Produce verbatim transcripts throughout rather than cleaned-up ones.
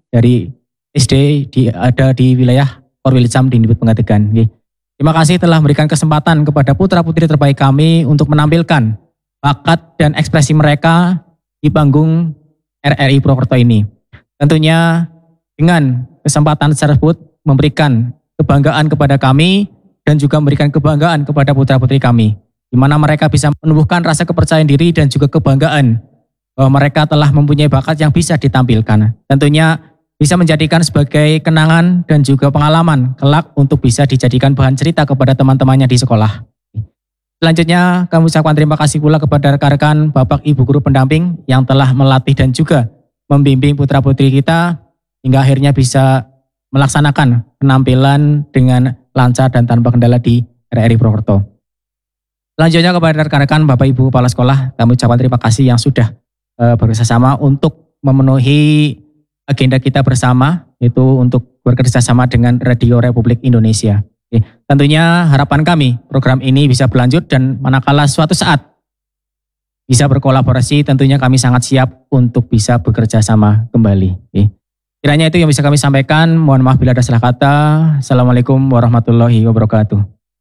dari S D di, ada di wilayah Korwilijam di Nibut Pengadegan. Terima kasih telah memberikan kesempatan kepada putra-putri terbaik kami untuk menampilkan bakat dan ekspresi mereka di panggung R R I Purwokerto ini. Tentunya dengan kesempatan tersebut memberikan kebanggaan kepada kami dan juga memberikan kebanggaan kepada putra-putri kami, di mana mereka bisa menumbuhkan rasa kepercayaan diri dan juga kebanggaan bahwa mereka telah mempunyai bakat yang bisa ditampilkan. Tentunya bisa menjadikan sebagai kenangan dan juga pengalaman kelak untuk bisa dijadikan bahan cerita kepada teman-temannya di sekolah. Selanjutnya kami ucapkan terima kasih pula kepada rekan-rekan Bapak Ibu Guru Pendamping yang telah melatih dan juga membimbing putra-putri kita hingga akhirnya bisa melaksanakan penampilan dengan lancar dan tanpa kendala di R R I Purwokerto. Selanjutnya kepada rekan-rekan Bapak Ibu Kepala Sekolah, kami ucapkan terima kasih yang sudah uh, bekerjasama untuk memenuhi agenda kita bersama, yaitu untuk bekerjasama dengan Radio Republik Indonesia. Oke, tentunya harapan kami program ini bisa berlanjut dan manakala suatu saat bisa berkolaborasi, tentunya kami sangat siap untuk bisa bekerja sama kembali. Oke. Kiranya itu yang bisa kami sampaikan. Mohon maaf bila ada salah kata. Assalamualaikum warahmatullahi wabarakatuh.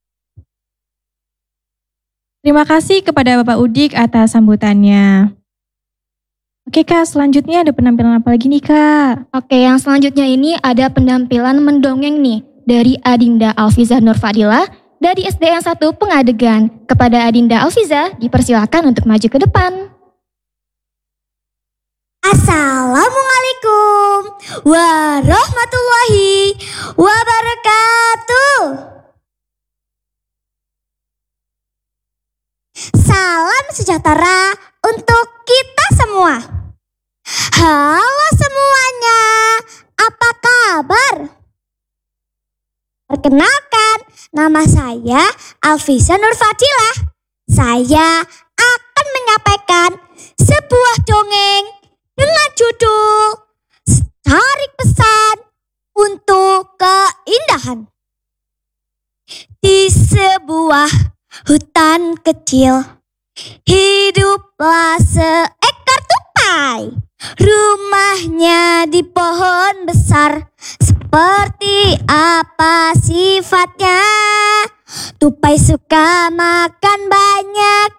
Terima kasih kepada Bapak Udik atas sambutannya. Oke Kak, selanjutnya ada penampilan apa lagi nih Kak? Oke, yang selanjutnya ini ada penampilan mendongeng nih dari Adinda Alfiza Nurfadilah dari S D N satu Pengadegan. Kepada Adinda Alfiza, dipersilakan untuk maju ke depan. Assalamualaikum warahmatullahi wabarakatuh. Salam sejahtera untuk kita semua. Halo semuanya, apa kabar? Perkenalkan, nama saya Alfiza Nurfadilah. Saya akan menyampaikan sebuah dongeng dengan judul Tarik Pesan untuk Keindahan. Di sebuah hutan kecil, hiduplah seekor tupai. Rumahnya di pohon besar. Seperti apa sifatnya? Tupai suka makan banyak